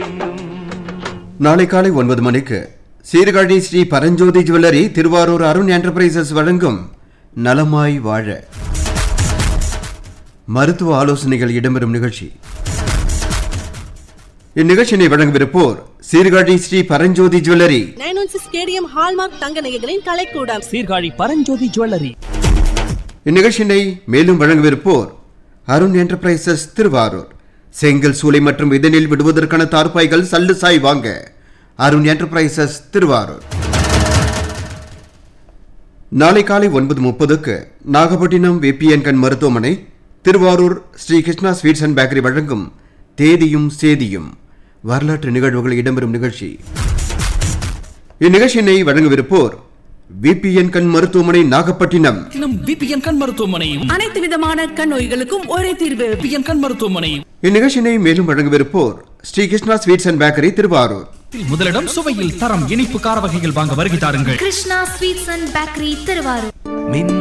நாளை காலை 9 மணிக்கு சீர்காழி ஸ்ரீ பரஞ்சோதி ஜுவல்லரி திருவாரூர் அருண் என்டர்பிரைசஸ் வழங்கும் நலமாய் வாழ மருத்துவ ஆலோசனைகள் இடம்பெறும் நிகழ்ச்சி. இந்நிகழ்ச்சியை வழங்கவிருப்போர் Sirkazhi Sri Paranjothi jewellery, 916 KTM hallmark தங்க நகைகளின் கலைக்கூடம், சீர்காழி பரஞ்சோதி ஜுவல்லரி. இந்நிகழ்ச்சியை மேலும் வழங்கவிருப்போர் அருண் என்டர்பிரைசஸ் திருவாரூர், செங்கல் சூளை மற்றும் இதனில் விடுவதற்கான தார்பாய்கள் சல்லுசாய் வாங்க அருண் என்டர்பிரைசஸ் திருவாரூர். நாளை காலை 9:30 நாகப்பட்டினம் விபிஎன் கண் மருத்துவமனை Thiruvarur Sri Krishna sweets and bakery வழங்கும் தேதியும் சேதியும் வரலாற்று நிகழ்வுகள் இடம்பெறும் நிகழ்ச்சி. இந்நிகழ்ச்சியினை வழங்கவிருப்போர் விபிஎன் கண் மருத்துவமனை நாகப்பட்டினம். விபிஎன் கண் மருத்துவமனை அனைத்து விதமான கண் நோய்களுக்கும் ஒரே தீர்வு. விபிஎன் கண் மருத்துவமனை. இந்நிகழ்ச்சியினை மேலும் வழங்கவிருப்போர் Sri Krishna sweets and bakery Thiruvarur. முதலிடம் சுவையில் தரம், இனிப்பு கார வகைகள் வாங்க வருகை தாருங்கள். Krishna sweets and bakery Thiruvarur.